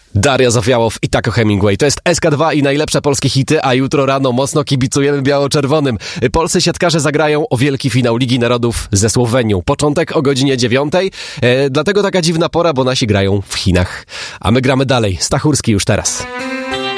Daria Zawiałow i Taco Hemingway. To jest SK2 i najlepsze polskie hity, a jutro rano mocno kibicujemy biało-czerwonym. Polscy siatkarze zagrają o wielki finał Ligi Narodów ze Słowenią. Początek o godzinie 9. Dlatego taka dziwna pora, bo nasi grają w Chinach. A my gramy dalej. Stachurski już teraz.